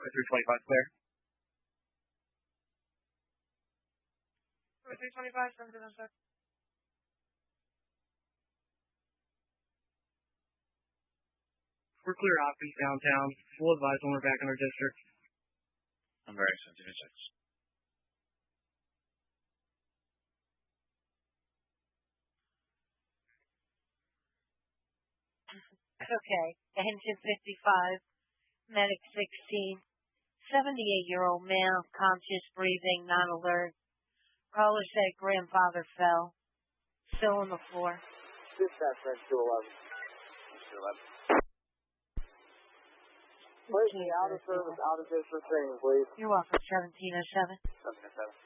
325 clear. 325, 776. We're clear options downtown. We'll advise when we're back in our district. I'm very sensitive. 6. Okay. Engine 55, medic 16, 78-year-old male, conscious breathing, not alert. Caller said grandfather fell. Still on the floor. Dispatch, French 211. 211. Place me out of service, out of district training, please. You're welcome, 1707. 707.